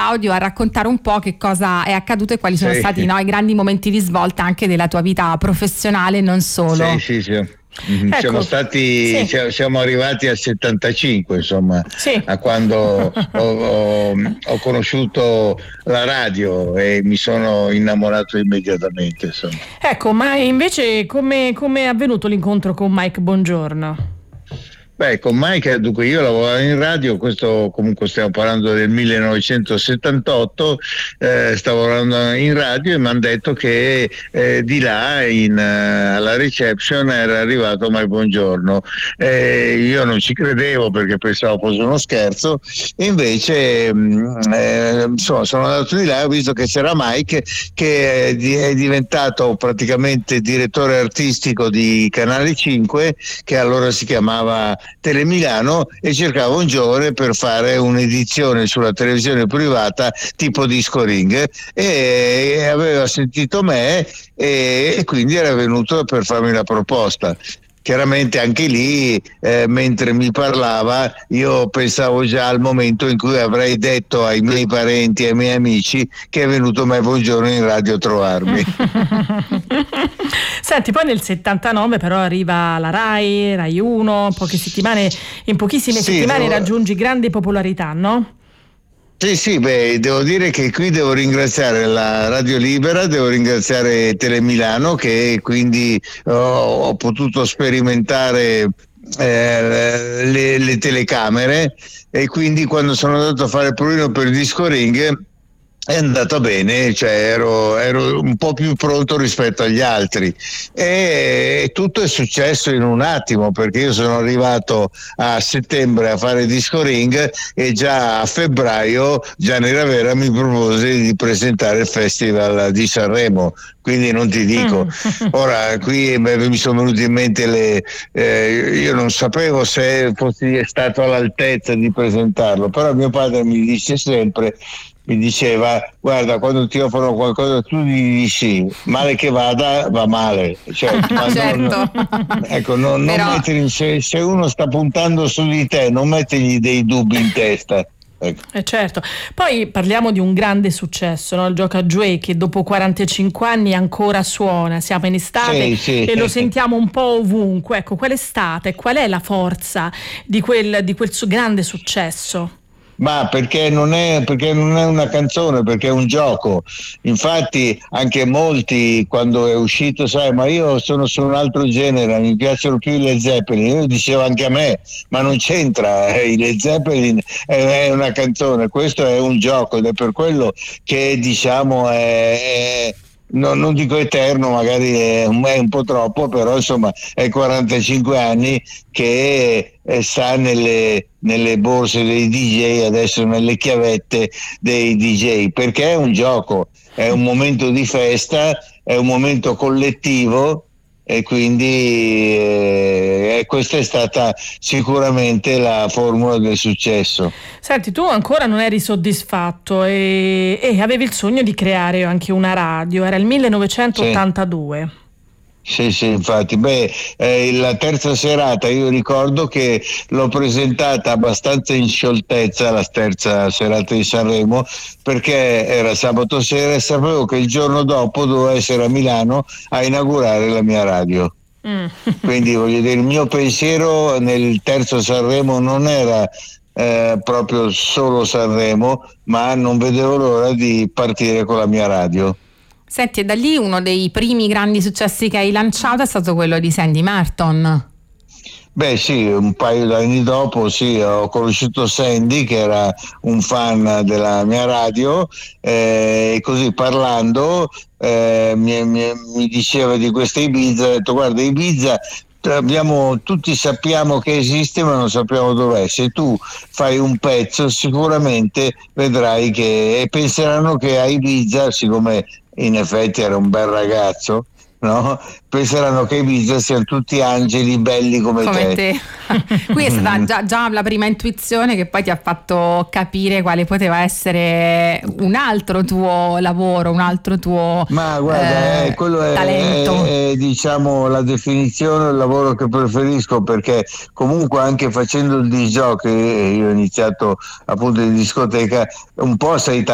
audio a raccontare un po' che cosa è accaduto e quali sono stati, no, i grandi momenti di svolta anche della tua vita professionale, non solo. Sì. Ecco, siamo arrivati al 75, insomma, sì. a quando ho conosciuto la radio e mi sono innamorato immediatamente, insomma. Ecco, ma invece come è avvenuto l'incontro con Mike Bongiorno? Beh, con Mike, dunque io lavoravo in radio, questo comunque stiamo parlando del 1978, stavo lavorando in radio e mi hanno detto che di là alla reception era arrivato Mike Bongiorno. Io non ci credevo perché pensavo fosse uno scherzo, e invece insomma, sono andato di là e ho visto che c'era Mike che è diventato praticamente direttore artistico di Canale 5, che allora si chiamava Telemilano, e cercava un giovane per fare un'edizione sulla televisione privata tipo Disco Ring, e aveva sentito me e quindi era venuto per farmi la proposta. Chiaramente anche lì, mentre mi parlava, io pensavo già al momento in cui avrei detto ai miei parenti e ai miei amici che è venuto me Bongiorno in radio a trovarmi. Senti, poi nel 79 però arriva la Rai 1, in pochissime settimane raggiungi grande popolarità, no? Sì, devo dire che qui devo ringraziare la Radio Libera, devo ringraziare Telemilano, che quindi ho potuto sperimentare le telecamere, e quindi quando sono andato a fare il provino per il Disco Ring è andata bene, cioè ero un po' più pronto rispetto agli altri, e tutto è successo in un attimo, perché io sono arrivato a settembre a fare Disco Ring e già a febbraio Gianni Ravera mi propose di presentare il Festival di Sanremo. Quindi non ti dico, ora qui mi sono venute in mente io non sapevo se fossi stato all'altezza di presentarlo, però mio padre mi diceva: guarda, quando ti offrono qualcosa tu dici sì, male che vada va male, cioè, certo. non mettere, se uno sta puntando su di te, non mettergli dei dubbi in testa. Ecco. Certo, poi parliamo di un grande successo, no? Il Gioca Giuè, che dopo 45 anni ancora suona, siamo in estate e lo sentiamo un po' ovunque. Ecco, qual è la forza di quel suo grande successo? Ma perché non è una canzone, perché è un gioco. Infatti anche molti, quando è uscito, sai, ma io sono su un altro genere, mi piacciono più i Led Zeppelin. Io dicevo anche a me, ma non c'entra, i Led Zeppelin è una canzone, questo è un gioco, ed è per quello che diciamo non dico eterno, magari è un po' troppo, però insomma è 45 anni che sta nelle borse dei DJ, adesso nelle chiavette dei DJ, perché è un gioco, è un momento di festa, è un momento collettivo, e quindi questa è stata sicuramente la formula del successo. Senti, tu ancora non eri soddisfatto e avevi il sogno di creare anche una radio, era il 1982. Sì, infatti, la terza serata io ricordo che l'ho presentata abbastanza in scioltezza, la terza serata di Sanremo, perché era sabato sera e sapevo che il giorno dopo dovevo essere a Milano a inaugurare la mia radio. Quindi voglio dire, il mio pensiero nel terzo Sanremo non era proprio solo Sanremo, ma non vedevo l'ora di partire con la mia radio. Senti, e da lì uno dei primi grandi successi che hai lanciato è stato quello di Sandy Martin. Sì, un paio d'anni dopo ho conosciuto Sandy, che era un fan della mia radio, e così parlando mi diceva di questa Ibiza. Ho detto: guarda, Ibiza tutti sappiamo che esiste, ma non sappiamo dov'è. Se tu fai un pezzo sicuramente vedrai e penseranno che a Ibiza, siccome in effetti era un bel ragazzo, no? Penseranno che Ibiza siano tutti angeli belli come te. Qui è stata già la prima intuizione che poi ti ha fatto capire quale poteva essere un altro tuo lavoro, un altro tuo quello talento. È diciamo la definizione del lavoro che preferisco, perché comunque anche facendo il disc jockey, io ho iniziato appunto in discoteca, un po' sei